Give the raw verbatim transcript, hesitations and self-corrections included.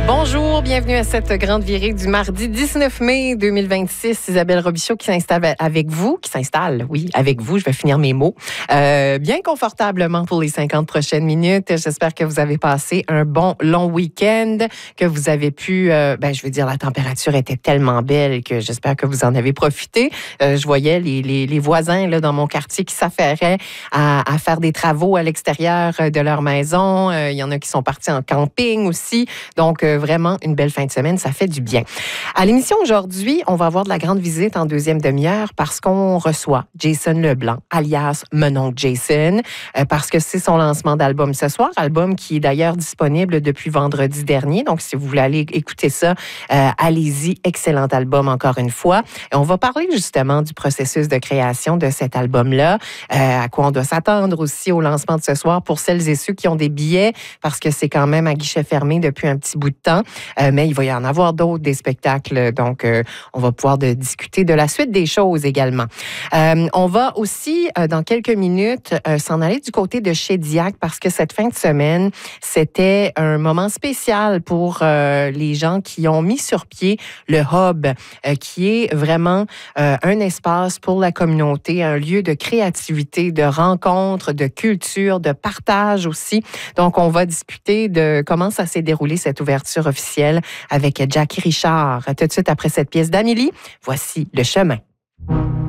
Bonjour, bienvenue à cette grande virée du mardi dix-neuf mai deux mille vingt-six. Isabelle Robichaud qui s'installe avec vous, qui s'installe, oui, avec vous, je vais finir mes mots, euh, bien confortablement pour les cinquante prochaines minutes. J'espère que vous avez passé un bon long week-end, que vous avez pu, euh, ben, je veux dire, la température était tellement belle que j'espère que vous en avez profité. Euh, je voyais les, les, les voisins là, dans mon quartier qui s'affairaient à, à faire des travaux à l'extérieur de leur maison. Euh, il y en a qui sont partis en camping aussi. Donc, euh, vraiment une belle fin de semaine, ça fait du bien. À l'émission aujourd'hui, on va avoir de la grande visite en deuxième demi-heure parce qu'on reçoit Jason Leblanc, alias mon oncle Jason, euh, parce que c'est son lancement d'album ce soir, album qui est d'ailleurs disponible depuis vendredi dernier. Donc, si vous voulez aller écouter ça, euh, allez-y. Excellent album encore une fois. Et on va parler justement du processus de création de cet album-là, euh, à quoi on doit s'attendre aussi au lancement de ce soir pour celles et ceux qui ont des billets, parce que c'est quand même à guichet fermé depuis un petit bout de temps, euh, mais il va y en avoir d'autres, des spectacles, donc euh, on va pouvoir de discuter de la suite des choses également. Euh, on va aussi, euh, dans quelques minutes, euh, s'en aller du côté de Shediac parce que cette fin de semaine, c'était un moment spécial pour euh, les gens qui ont mis sur pied le Hub, euh, qui est vraiment euh, un espace pour la communauté, un lieu de créativité, de rencontre, de culture, de partage aussi. Donc, on va discuter de comment ça s'est déroulé, cette ouverture officielle, avec Jackie Richard. Tout de suite après cette pièce d'Amélie, voici Le Chemin.